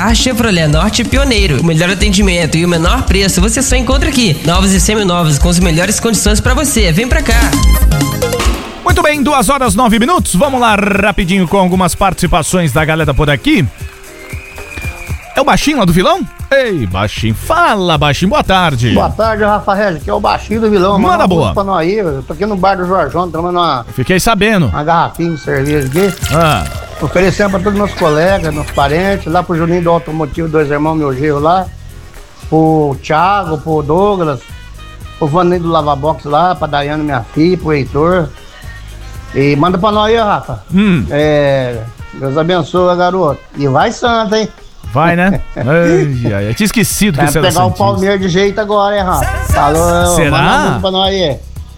carro Chevrolet Norte pioneiro. O melhor atendimento e o menor preço você só encontra aqui. Novos e seminovos com as melhores condições pra você. Vem pra cá. Muito bem, 2h09. Vamos lá rapidinho com algumas participações da galera por aqui. É o Baixinho lá do Vilão? Ei, Baixinho. Fala, Baixinho. Boa tarde. Boa tarde, Rafa Regis. Aqui é o Baixinho do Vilão. Manda boa. Pra nós aí. Eu tô aqui no bar do Jorjão, tomando Fiquei sabendo. uma garrafinha de cerveja aqui. Oferecendo pra todos meus colegas, meus parentes, lá pro Juninho do Automotivo, 2 irmãos, meu genro lá. Pro Thiago, pro Douglas, pro Vaninho do Lavabox lá, pra Daiane, minha filha, pro Heitor. E manda pra nós aí, Rafa. Deus abençoe, garoto. E vai Santa, hein? Vai, né? Eu tinha esquecido que você era pegar o santista. Palmeiras de jeito agora, hein, Rafa? Falou, será? Manda uma música pra nós aí.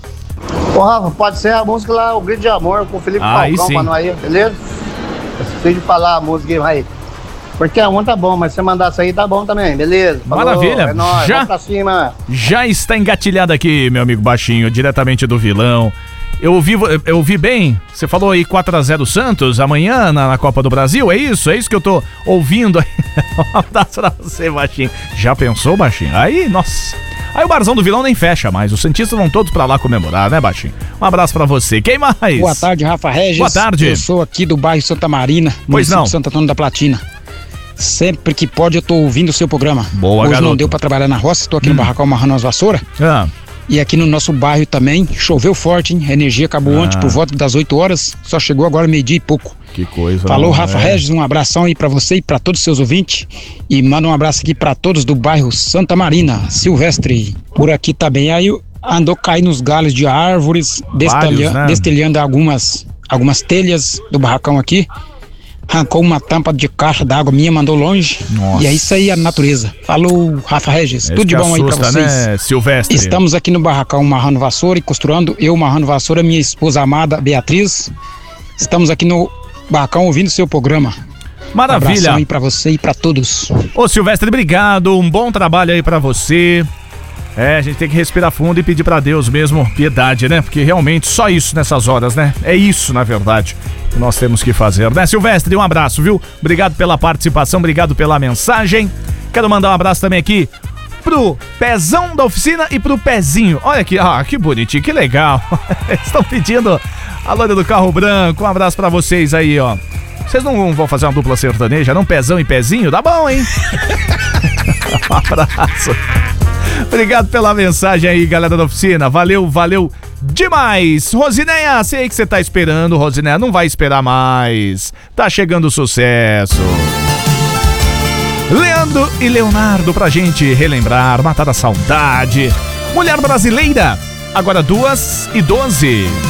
Ô, Rafa, pode ser a música lá, O Grito de Amor, com o Felipe Falcão pra nós aí, beleza? Esqueci de falar a música aí. Porque a uma tá bom, mas se você mandar essa aí, tá bom também, beleza? Falou, maravilha. É nóis, vamos pra cima. Já está engatilhado aqui, meu amigo Baixinho, diretamente do Vilão. Eu ouvi bem, você falou aí 4-0 Santos amanhã na Copa do Brasil, é isso? É isso que eu tô ouvindo aí. Um abraço pra você, Baixinho. Já pensou, Baixinho? Aí, nossa. Aí o Barzão do Vilão nem fecha mais, os santistas vão todos pra lá comemorar, né, Baixinho? Um abraço pra você. Quem mais? Boa tarde, Rafa Regis. Boa tarde. Eu sou aqui do bairro Santa Marina, município de Santo Antônio da Platina. Sempre que pode eu tô ouvindo o seu programa. Boa, Hoje garoto. não deu pra trabalhar na roça, tô aqui no barracão amarrando as vassouras. E aqui no nosso bairro também, choveu forte, hein? A energia acabou ontem por volta das 8 horas, só chegou agora meio-dia e pouco. Que coisa. Falou, Rafa Regis, um abração aí pra você e pra todos os seus ouvintes. E manda um abraço aqui pra todos do bairro Santa Marina, Silvestre. Por aqui também, aí andou caindo os galhos de árvores, destelhando algumas telhas do barracão aqui. Arrancou uma tampa de caixa d'água minha, mandou longe. Nossa. E é isso aí, a natureza. Falou, Rafa Regis. Tudo de bom aí pra vocês. Né, Silvestre? Estamos aqui no barracão marrando vassoura e costurando. Eu marrando vassoura, minha esposa amada, Beatriz. Estamos aqui no barracão ouvindo o seu programa. Maravilha. Um abração aí pra você e pra todos. Ô, Silvestre, obrigado. Um bom trabalho aí pra você. A gente tem que respirar fundo e pedir pra Deus mesmo piedade, né? Porque realmente só isso nessas horas, né? É isso, na verdade, que nós temos que fazer, né? Silvestre, um abraço, viu? Obrigado pela participação, obrigado pela mensagem. Quero mandar um abraço também aqui pro Pezão da oficina e pro Pezinho. Olha aqui, que bonitinho, que legal. Estão pedindo a loira do carro branco. Um abraço pra vocês aí, ó. Vocês não vão fazer uma dupla sertaneja, não? Pezão e Pezinho? Tá bom, hein? Um abraço. Obrigado pela mensagem aí, galera da oficina. Valeu demais. Rosineia, sei que você tá esperando, Rosineia. Não vai esperar mais. Tá chegando o sucesso. Leandro e Leonardo pra gente relembrar, matar a saudade. Mulher brasileira, agora 2h12.